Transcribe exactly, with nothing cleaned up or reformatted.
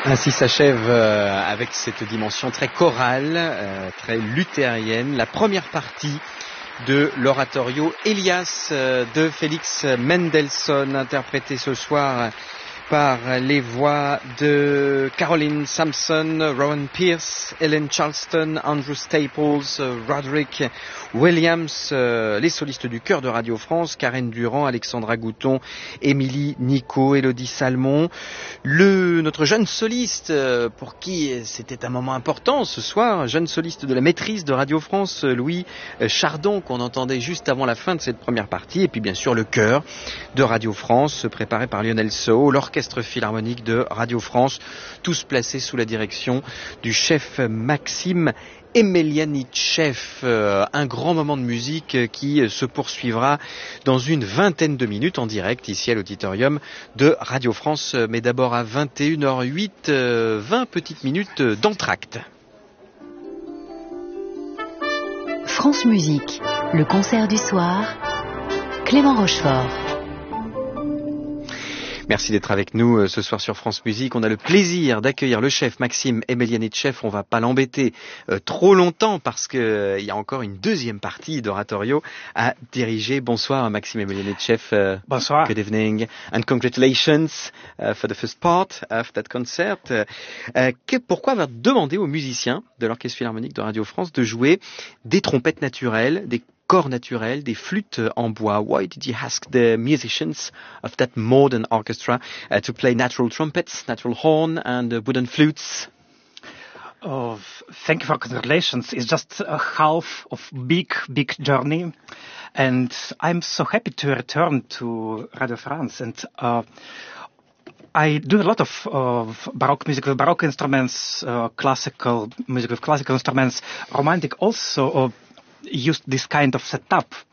Ainsi s'achève euh, avec cette dimension très chorale, euh, très luthérienne, la première partie de l'oratorio Elias euh, de Félix Mendelssohn, interprété ce soir par les voix de Caroline Sampson, Rowan Pierce, Ellen Charleston, Andrew Staples, Roderick Williams, euh, les solistes du chœur de Radio France, Karen Durand, Alexandra Gouton, Émilie Nico, Élodie Salmon, le, notre jeune soliste, euh, pour qui c'était un moment important ce soir, jeune soliste de la maîtrise de Radio France, Louis Chardon, qu'on entendait juste avant la fin de cette première partie, et puis bien sûr le chœur de Radio France, préparé par Lionel Soho, l'orchestre philharmonique de Radio France, tous placés sous la direction du chef Maxime Emelianitchev, euh, un grand moment de musique qui se poursuivra dans une vingtaine de minutes en direct ici à l'auditorium de Radio France, mais d'abord à vingt et une heures huit, euh, vingt petites minutes d'entracte. France Musique, le concert du soir, Clément Rochefort. Merci d'être avec nous ce soir sur France Musique. On a le plaisir d'accueillir le chef Maxime Emelianitchev. On va pas l'embêter euh, trop longtemps parce que euh, il y a encore une deuxième partie d'oratorio à diriger. Bonsoir Maxime Emelianitchev. Uh, Bonsoir. Good evening and congratulations uh, for the first part of that concert. Uh, uh, que, pourquoi avoir demandé aux musiciens de l'Orchestre Philharmonique de Radio France de jouer des trompettes naturelles, des corps naturels, des flûtes en bois? Why did you ask the musicians of that modern orchestra uh, to play natural trumpets, natural horn and uh, wooden flutes? Oh, thank you for congratulations. It's just a half of big, big journey. And I'm so happy to return to Radio France. And uh, I do a lot of uh, Baroque music with Baroque instruments, uh, classical music with classical instruments. Romantic also uh, used this kind of setup